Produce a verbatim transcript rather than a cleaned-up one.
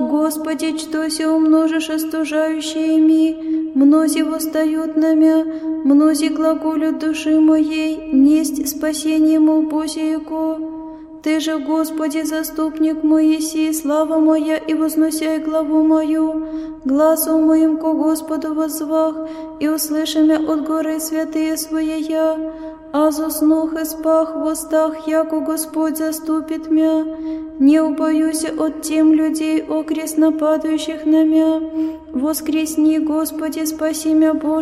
Господи, что се умножишь остужающими, мнози восстают на мя, мнози глаголют души моей, несть спасение му Божиего. Ты же, Господи, заступник мой еси, слава моя, и возносяй главу мою, гласом моим ко Господу воззвах, и услыши мя от горы святые своя. А заснух и спах в устах, яко Господь заступит мя. Не убоюся от тем людей, окрест нападающих на мя. Воскресни, Господи, спаси мя, Боже.